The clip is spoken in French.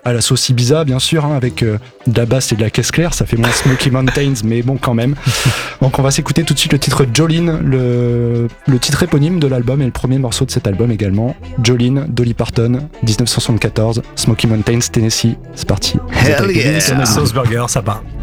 à la sauce Ibiza, bien sûr, hein, avec de la basse et de la caisse claire. Ça fait moins Smoky Mountains, mais bon, quand même. Donc, on va s'écouter tout de suite le titre Jolene, le titre éponyme de l'album et le premier morceau de cet album également. Jolene, Dolly Parton, 1974, Smoky Mountains, Tennessee. C'est parti. Hell yeah! Sauce burger, ça part.